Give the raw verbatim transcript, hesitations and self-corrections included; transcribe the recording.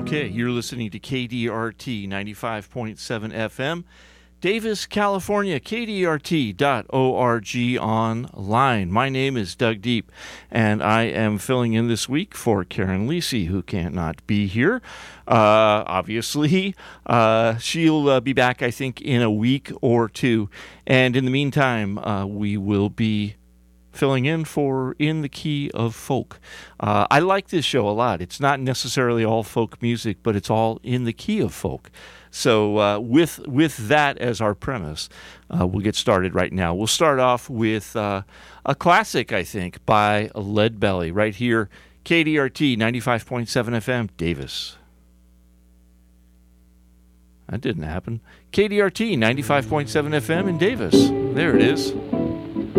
Okay, you're listening to K D R T ninety-five point seven F M, Davis, California, K D R T dot org online. My name is Doug Deep, and I am filling in this week for Karen Lisi, who cannot be here. Uh, obviously, uh, she'll uh, be back, I think, in a week or two. And in the meantime, uh, we will be filling in for In the Key of Folk. Uh, I like this show a lot. It's not necessarily all folk music, but it's all in the key of folk. So uh, with with that as our premise, uh, we'll get started right now. We'll start off with uh, a classic, I think, by Leadbelly, right here, K D R T ninety-five point seven F M, Davis. That didn't happen. K D R T ninety-five point seven F M in Davis. There it is.